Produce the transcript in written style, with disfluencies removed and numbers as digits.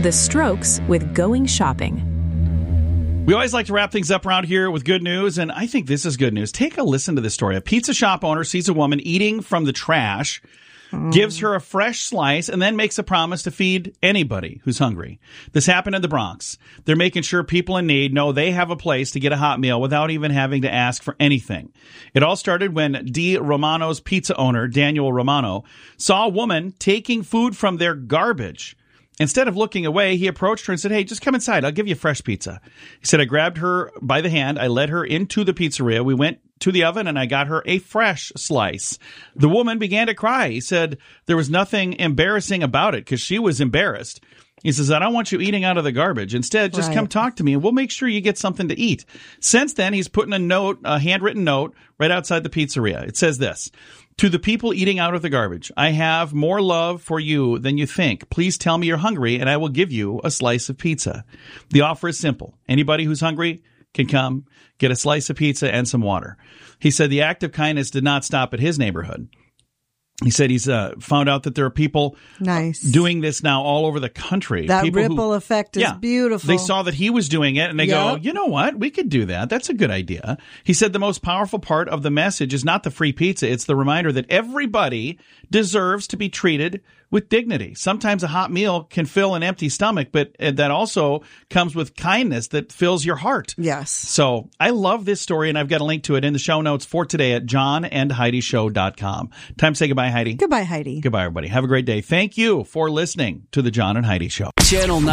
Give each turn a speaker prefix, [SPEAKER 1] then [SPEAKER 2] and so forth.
[SPEAKER 1] The Strokes with Going Shopping.
[SPEAKER 2] We always like to wrap things up around here with good news, and I think this is good news. Take a listen to this story. A pizza shop owner sees a woman eating from the trash, gives her a fresh slice, and then makes a promise to feed anybody who's hungry. This happened in the Bronx. They're making sure people in need know they have a place to get a hot meal without even having to ask for anything. It all started when D. Romano's pizza owner, Daniel Romano, saw a woman taking food from their garbage. Instead of looking away, he approached her and said, "Hey, just come inside. I'll give you fresh pizza." He said, "I grabbed her by the hand. I led her into the pizzeria. We went to the oven and I got her a fresh slice." The woman began to cry. He said there was nothing embarrassing about it because she was embarrassed. He says, "I don't want you eating out of the garbage. Instead, just come talk to me and we'll make sure you get something to eat." Since then, he's putting a handwritten note right outside the pizzeria. It says this: "To the people eating out of the garbage, I have more love for you than you think. Please tell me you're hungry and I will give you a slice of pizza." The offer is simple. Anybody who's hungry can come get a slice of pizza and some water. He said the act of kindness did not stop at his neighborhood. He said he's found out that there are people doing this now all over the country.
[SPEAKER 3] That
[SPEAKER 2] people
[SPEAKER 3] ripple effect is beautiful.
[SPEAKER 2] They saw that he was doing it and they go, "You know what? We could do that. That's a good idea." He said the most powerful part of the message is not the free pizza. It's the reminder that everybody deserves to be treated with dignity. Sometimes a hot meal can fill an empty stomach, but that also comes with kindness that fills your heart.
[SPEAKER 3] Yes.
[SPEAKER 2] So I love this story, and I've got a link to it in the show notes for today at johnandheidishow.com. Time to say goodbye, Heidi.
[SPEAKER 3] Goodbye, Heidi.
[SPEAKER 2] Goodbye, everybody. Have a great day. Thank you for listening to the John and Heidi Show.
[SPEAKER 4] Channel 9.